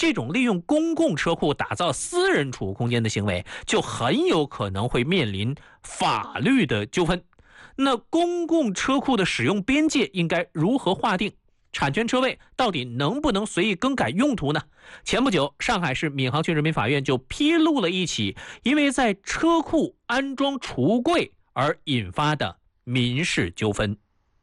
这种利用公共车库打造私人储物空间的行为，就很有可能会面临法律的纠纷。那公共车库的使用边界应该如何划定？产权车位到底能不能随意更改用途呢？前不久，上海市闵行区人民法院就披露了一起因为在车库安装储物柜而引发的民事纠纷。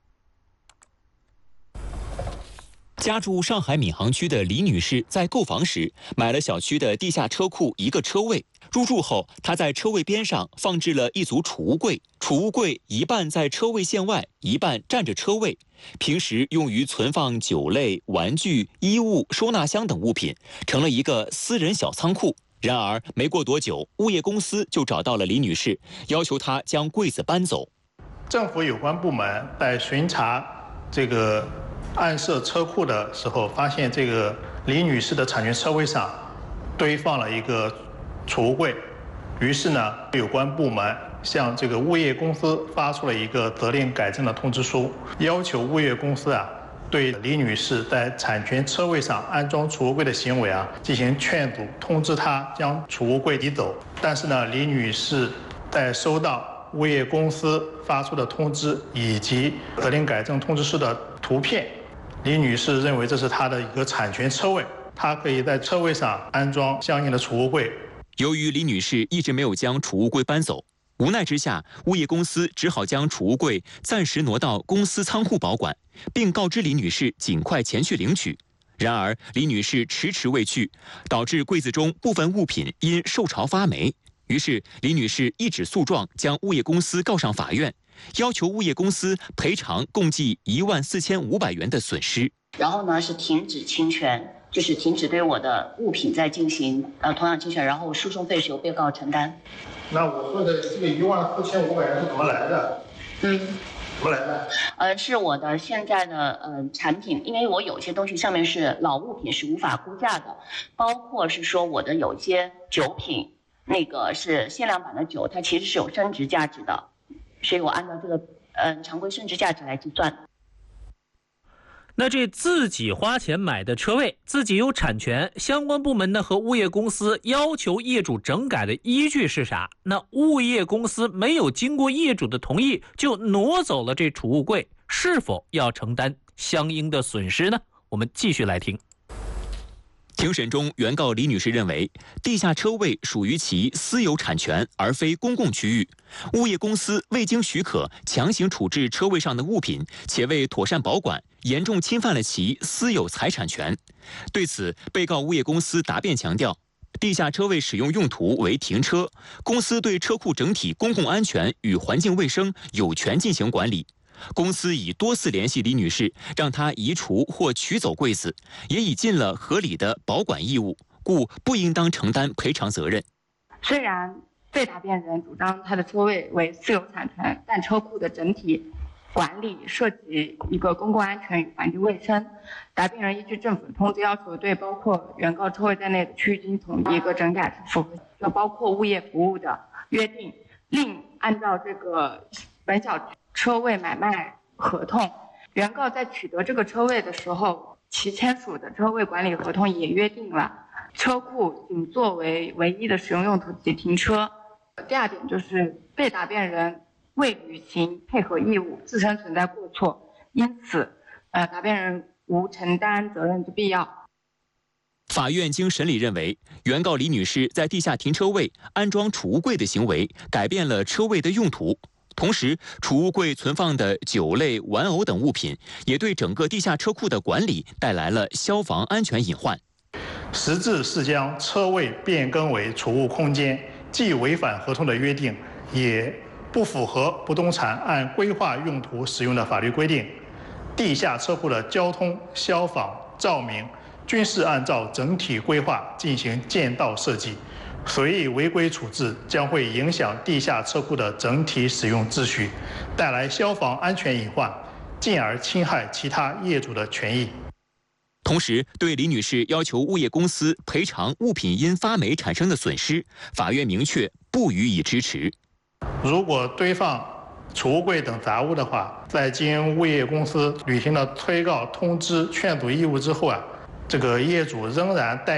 家住上海闵行区的李女士在购房时买了小区的地下车库一个车位。入住后，她在车位边上放置了一组储物柜，储物柜一半在车位线外，一半占着车位。平时用于存放酒类、玩具、衣物、收纳箱等物品，成了一个私人小仓库。然而，没过多久，物业公司就找到了李女士，要求她将柜子搬走。 政府有关部门在巡查这个暗设车库的时候，发现这个李女士的产权车位上堆放了一个储物柜，于是呢，有关部门向这个物业公司发出了一个责令改正的通知书，要求物业公司对李女士在产权车位上安装储物柜的行为进行劝阻，通知她将储物柜移走。但是呢，李女士在收到物业公司发出的通知以及责令改正通知书的图片，李女士认为这是她的一个产权车位，她可以在车位上安装相应的储物柜。 由于李女士一直没有将储物柜搬走，无奈之下，物业公司只好将储物柜暂时挪到公司仓库保管，并告知李女士尽快前去领取。然而，李女士迟迟未去，导致柜子中部分物品因受潮发霉。于是，李女士一纸诉状将物业公司告上法院，要求物业公司赔偿共计14500元的损失。 然后呢，是停止侵权，就是停止对我的物品再进行同样侵权，然后诉讼费是由被告承担。 那我说的这个14500元是怎么来的？怎么来的？ 是我的现在的产品，因为我有些东西上面是老物品，是无法估价的，包括是说我的有些酒品，那个是限量版的酒，它其实是有升值价值的，所以我按照这个常规升值价值来计算。 那这自己花钱买的车位，自己有产权，相关部门呢和物业公司要求业主整改的依据是啥？那物业公司没有经过业主的同意就挪走了这储物柜，是否要承担相应的损失呢？我们继续来听。 庭审中，原告李女士认为，地下车位属于其私有产权，而非公共区域。物业公司未经许可强行处置车位上的物品，且未妥善保管，严重侵犯了其私有财产权。对此，被告物业公司答辩强调，地下车位使用用途为停车，公司对车库整体公共安全与环境卫生有权进行管理。公司已多次联系李女士，让她移除或取走柜子，也已尽了合理的保管义务，故不应当承担赔偿责任。 虽然被答辩人主张他的车位为私有产权，但车库的整体管理涉及一个公共安全与环境卫生。答辩人依据政府的通知要求，对包括原告车位在内的区域进行统一一个整改，符合就包括物业服务的约定。另按照这个本小车位买卖合同，原告在取得这个车位的时候，其签署的车位管理合同也约定了车库仅作为唯一的使用用途及停车。第二点就是被答辩人未履行配合义务，自身存在过错，因此答辩人无承担责任之必要。 法院经审理认为，原告李女士在地下停车位安装储物柜的行为改变了车位的用途，同时储物柜存放的酒类、玩偶等物品也对整个地下车库的管理带来了消防安全隐患。 实质是将车位变更为储物空间，既违反合同的约定，也不符合不动产按规划用途使用的法律规定。地下车库的交通、消防、照明均是按照整体规划进行建造设计，随意违规处置将会影响地下车库的整体使用秩序，带来消防安全隐患，进而侵害其他业主的权益。 同时，对李女士要求物业公司赔偿物品因发霉产生的损失，法院明确不予以支持。 如果堆放储物柜等杂物的话，在经物业公司履行了催告、通知、劝阻义务之后这个业主仍然